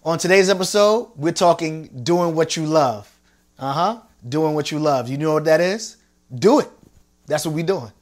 On today's episode, we're talking doing what you love. Doing what you love. You know what that is? Do it. That's what we're doing.